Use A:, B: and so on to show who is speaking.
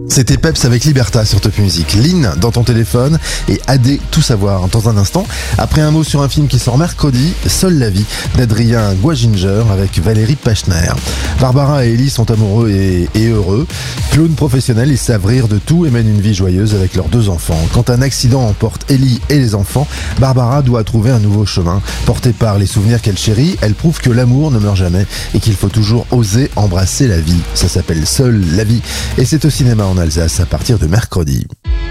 A: C'était Peps avec Liberta sur Top Music. Lynn dans ton téléphone et AD tout savoir dans un instant. Après un mot sur un film qui sort mercredi, Seule la vie d'Adrien Gouaginger avec Valérie Pachner. Barbara et Ellie sont amoureux et heureux. Clowns professionnels, ils savent rire de tout et mènent une vie joyeuse avec leurs 2 enfants. Quand un accident emporte Ellie et les enfants, Barbara doit trouver un nouveau chemin. Portée par les souvenirs qu'elle chérit, elle prouve que l'amour ne meurt jamais et qu'il faut toujours oser embrasser la vie. Ça s'appelle Seule la vie et c'est au cinéma en Alsace à partir de mercredi.